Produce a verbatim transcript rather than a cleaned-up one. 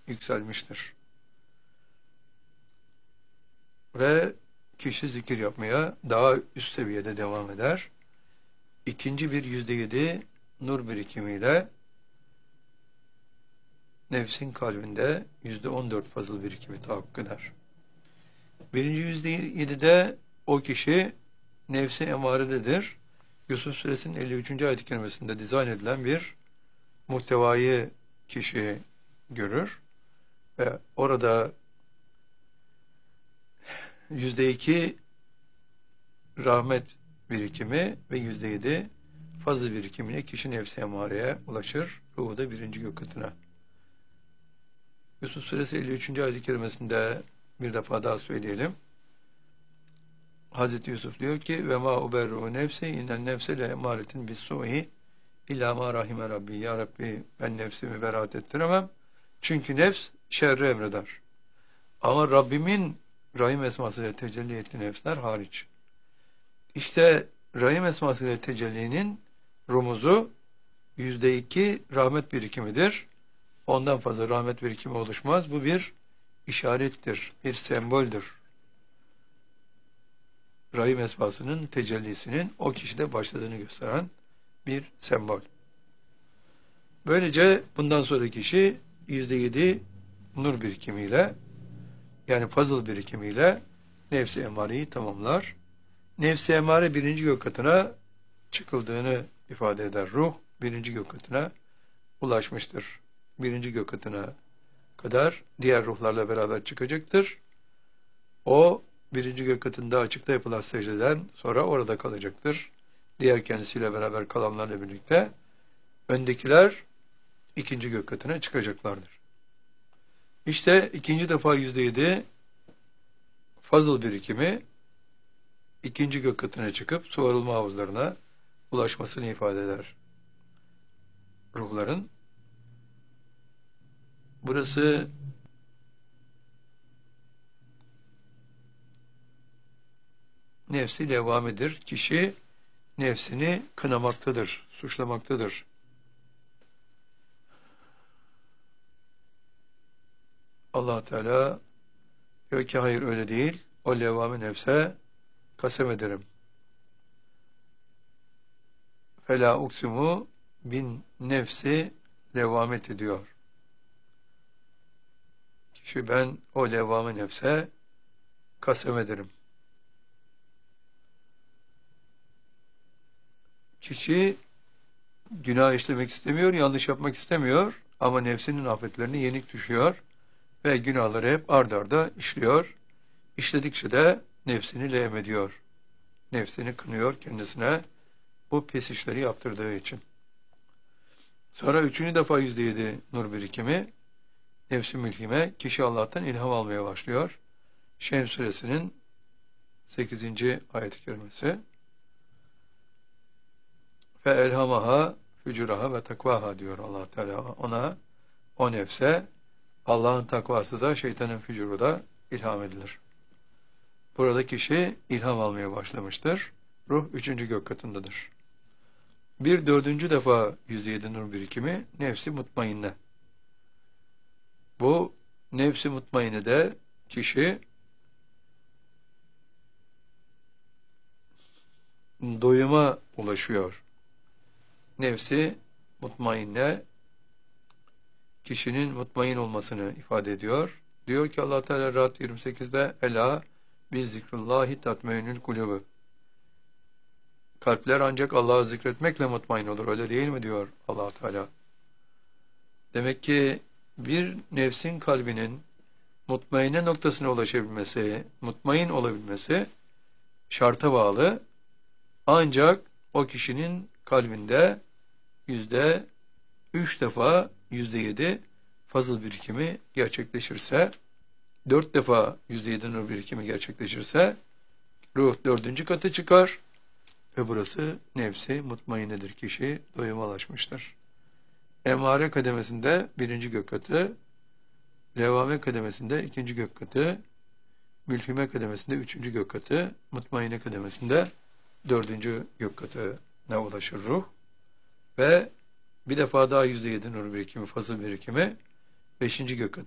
yükselmiştir. Ve kişi zikir yapmaya daha üst seviyede devam eder. İkinci bir yüzde yedi nur birikimiyle nefsin kalbinde yüzde on dört fazıl birikimi tahakkuk eder. Birinci yüzde yedide o kişi nefsi emarededir. Yusuf Suresinin elli üçüncü ayet-i kerimesinde dizayn edilen bir muhtevayı kişi görür ve orada yüzde iki rahmet birikimi ve yüzde yedi fazıl birikimine kişi nefsi emareye ulaşır. Ruhu da birinci gök katına. Yusuf Suresi elli üçüncü ayet-i kerimesinde bir defa daha söyleyelim. Hazreti Yusuf diyor ki ve ma uberru nefsi innen nefse le emaretin bis su'i illa ma rahime rabbi. Ya Rabbi, ben nefsimi beraat ettiremem. Çünkü nefs şerri emreder. Ama Rabbimin Rahim esmasıyla tecelli ettiği nefsler hariç. İşte Rahim esmasıyla tecellinin rumuzu yüzde iki rahmet birikimidir. Ondan fazla rahmet birikimi oluşmaz. Bu bir işarettir, bir semboldür. Rahim esmasının tecellisinin o kişide başladığını gösteren bir sembol. Böylece bundan sonra kişi yüzde yedi nur birikimiyle, yani fazıl birikimiyle nefsi emareyi tamamlar. Nefsi emare birinci gök katına çıkıldığını ifade eder. Ruh birinci gök katına ulaşmıştır. Birinci gök katına kadar diğer ruhlarla beraber çıkacaktır. O birinci gök katında açıkta yapılan secdeden sonra orada kalacaktır. Diğer kendisiyle beraber kalanlarla birlikte öndekiler ikinci gök katına çıkacaklardır. İşte ikinci defa yüzde yedi fazıl birikimi ikinci gök katına çıkıp su arılma havuzlarına ulaşmasını ifade eder ruhların. Burası nefsi levvamedir. Kişi nefsini kınamaktadır, suçlamaktadır. Allah Teala diyor ki hayır öyle değil. O levvame nefse kasem ederim. Fela uksimu bin nefsi levvamet ediyor. Kişi ben o levvame nefse kasem ederim. Kişi günah işlemek istemiyor, yanlış yapmak istemiyor ama nefsinin afetlerine yenik düşüyor ve günahları hep ard arda işliyor. İşledikçe de nefsini levm ediyor. Nefsini kınıyor kendisine bu pis işleri yaptırdığı için. Sonra üçüncü defa yüzde yedi nur birikimi nefs-i mülhime kişi Allah'tan ilham almaya başlıyor. Şems suresinin sekizinci ayet-i kerimesi. Fe elhamaha fücuraha ve takvaha diyor Allah Teala ona, o nefse Allah'ın takvası da şeytanın fücuru da ilham edilir. Burada kişi ilham almaya başlamıştır. Ruh üçüncü gök katındadır. Bir dördüncü defa yüzde yedi nur birikimi nefsi mutmainne. Bu nefsi mutmainne de kişi doyuma ulaşıyor. Nefsi mutmainne kişinin mutmain olmasını ifade ediyor. Diyor ki Allah Teala Rahat yirmi sekizde Ela bi zikrullahi tatmeinül kulubu. Kalpler ancak Allah'ı zikretmekle mutmain olur. Öyle değil mi diyor Allah Teala. Demek ki bir nefsin kalbinin mutmainne noktasına ulaşabilmesi, mutmain olabilmesi şarta bağlı. Ancak o kişinin kalbinde yüzde üç defa yüzde yedi fazıl birikimi gerçekleşirse, dört defa yüzde yedi nur birikimi gerçekleşirse ruh dördüncü katı çıkar ve burası nefsi mutmainedir. Kişi doyuma ulaşmıştır. Emare kademesinde birinci gök katı, levvame kademesinde ikinci gök katı, mülhime kademesinde üçüncü gök katı, mutmaine kademesinde dördüncü gök katına ulaşır ruh ve bir defa daha yüzde yedi nur birikimi, fazıl birikimi beşinci gök katı